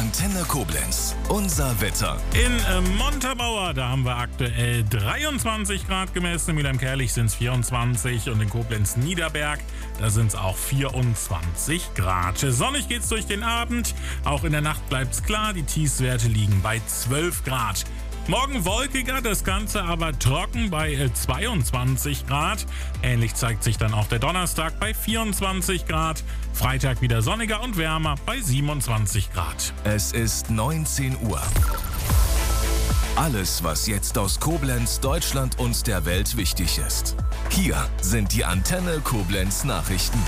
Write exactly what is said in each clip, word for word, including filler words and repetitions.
Antenne Koblenz. Unser Wetter. In äh, Montabaur, da haben wir aktuell dreiundzwanzig Grad gemessen. In Mülheim-Kärlich sind es vierundzwanzig und in Koblenz-Niederberg, da sind es auch vierundzwanzig Grad. Sonnig geht's durch den Abend. Auch in der Nacht bleibt's klar. Die Tiefstwerte liegen bei zwölf Grad. Morgen wolkiger, das Ganze aber trocken bei zweiundzwanzig Grad. Ähnlich zeigt sich dann auch der Donnerstag bei vierundzwanzig Grad. Freitag wieder sonniger und wärmer bei siebenundzwanzig Grad. Es ist neunzehn Uhr. Alles, was jetzt aus Koblenz, Deutschland und der Welt wichtig ist. Hier sind die Antenne Koblenz Nachrichten.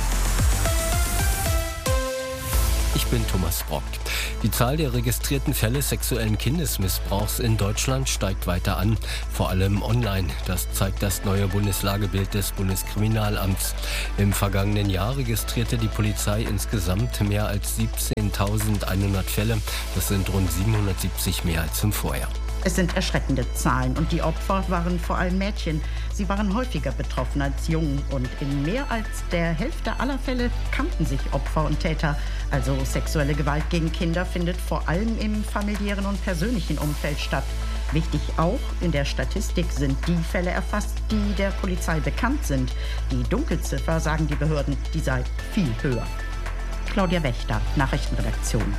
Ich bin Thomas Brock. Die Zahl der registrierten Fälle sexuellen Kindesmissbrauchs in Deutschland steigt weiter an, vor allem online. Das zeigt das neue Bundeslagebild des Bundeskriminalamts. Im vergangenen Jahr registrierte die Polizei insgesamt mehr als siebzehntausendeinhundert Fälle. Das sind rund siebenhundertsiebzig mehr als im Vorjahr. Es sind erschreckende Zahlen und die Opfer waren vor allem Mädchen. Sie waren häufiger betroffen als Jungen und in mehr als der Hälfte aller Fälle kannten sich Opfer und Täter. Also sexuelle Gewalt gegen Kinder findet vor allem im familiären und persönlichen Umfeld statt. Wichtig auch, in der Statistik sind die Fälle erfasst, die der Polizei bekannt sind. Die Dunkelziffer, sagen die Behörden, die sei viel höher. Claudia Wächter, Nachrichtenredaktion.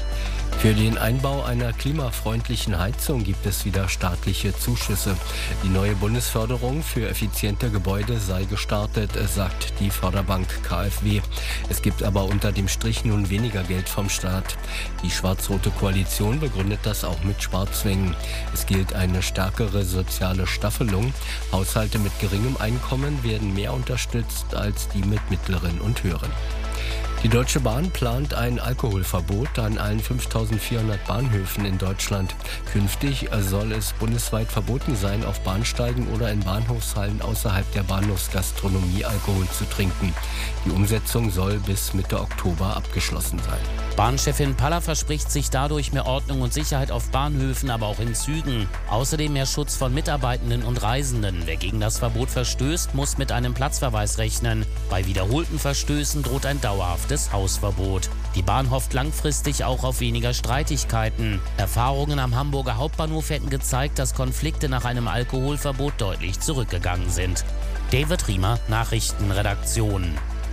Für den Einbau einer klimafreundlichen Heizung gibt es wieder staatliche Zuschüsse. Die neue Bundesförderung für effiziente Gebäude sei gestartet, sagt die Förderbank K f W. Es gibt aber unter dem Strich nun weniger Geld vom Staat. Die schwarz-rote Koalition begründet das auch mit Sparzwängen. Es gilt eine stärkere soziale Staffelung. Haushalte mit geringem Einkommen werden mehr unterstützt als die mit mittleren und höheren. Die Deutsche Bahn plant ein Alkoholverbot an allen fünftausendvierhundert Bahnhöfen in Deutschland. Künftig soll es bundesweit verboten sein, auf Bahnsteigen oder in Bahnhofshallen außerhalb der Bahnhofsgastronomie Alkohol zu trinken. Die Umsetzung soll bis Mitte Oktober abgeschlossen sein. Bahnchefin Paller verspricht sich dadurch mehr Ordnung und Sicherheit auf Bahnhöfen, aber auch in Zügen. Außerdem mehr Schutz von Mitarbeitenden und Reisenden. Wer gegen das Verbot verstößt, muss mit einem Platzverweis rechnen. Bei wiederholten Verstößen droht ein dauerhaftes Hausverbot. Die Bahn hofft langfristig auch auf weniger Streitigkeiten. Erfahrungen am Hamburger Hauptbahnhof hätten gezeigt, dass Konflikte nach einem Alkoholverbot deutlich zurückgegangen sind. David Riemer, Nachrichtenredaktion.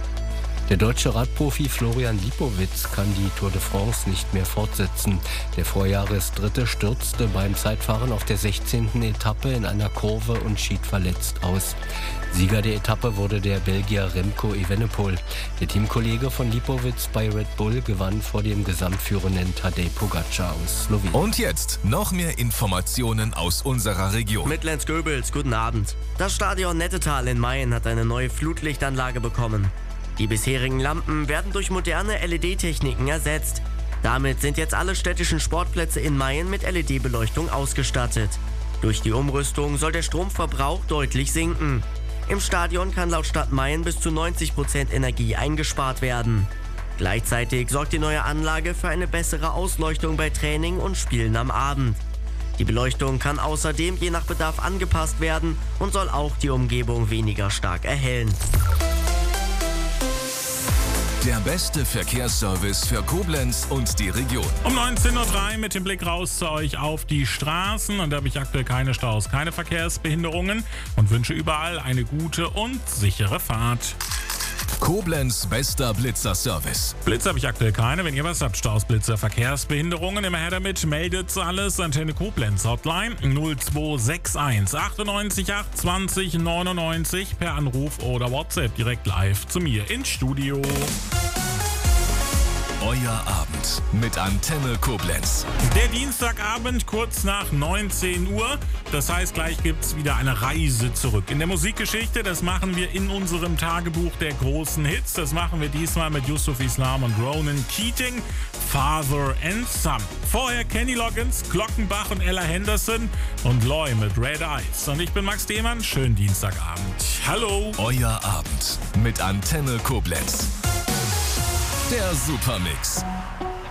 Der deutsche Radprofi Florian Lipowitz kann die Tour de France nicht mehr fortsetzen. Der Vorjahresdritte stürzte beim Zeitfahren auf der sechzehnten Etappe in einer Kurve und schied verletzt aus. Sieger der Etappe wurde der Belgier Remco Evenepoel. Der Teamkollege von Lipowitz bei Red Bull gewann vor dem gesamtführenden Tadej Pogacar aus Slowenien. Und jetzt noch mehr Informationen aus unserer Region. Mit Lenz Goebels, guten Abend. Das Stadion Nettetal in Mayen hat eine neue Flutlichtanlage bekommen. Die bisherigen Lampen werden durch moderne L E D-Techniken ersetzt. Damit sind jetzt alle städtischen Sportplätze in Mayen mit L E D-Beleuchtung ausgestattet. Durch die Umrüstung soll der Stromverbrauch deutlich sinken. Im Stadion kann laut Stadt Mayen bis zu neunzig Prozent Energie eingespart werden. Gleichzeitig sorgt die neue Anlage für eine bessere Ausleuchtung bei Training und Spielen am Abend. Die Beleuchtung kann außerdem je nach Bedarf angepasst werden und soll auch die Umgebung weniger stark erhellen. Der beste Verkehrsservice für Koblenz und die Region. Um neunzehn Uhr drei mit dem Blick raus zu euch auf die Straßen. Und da habe ich aktuell keine Staus, keine Verkehrsbehinderungen und wünsche überall eine gute und sichere Fahrt. Koblenz bester Blitzer-Service. Blitzer habe ich aktuell keine. Wenn ihr was habt, Staus, Blitzer, Verkehrsbehinderungen, immer her damit. Meldet alles. Antenne Koblenz Hotline null zwei sechs eins achtundneunzig acht zwanzig neunundneunzig per Anruf oder WhatsApp direkt live zu mir ins Studio. Euer Abend mit Antenne Koblenz. Der Dienstagabend kurz nach neunzehn Uhr. Das heißt, gleich gibt es wieder eine Reise zurück in der Musikgeschichte. Das machen wir in unserem Tagebuch der großen Hits. Das machen wir diesmal mit Yusuf Islam und Ronan Keating, Father and Son. Vorher Kenny Loggins, Glockenbach und Ella Henderson und Loy mit Red Eyes. Und ich bin Max Demann. Schönen Dienstagabend. Hallo. Euer Abend mit Antenne Koblenz. Der Supermix.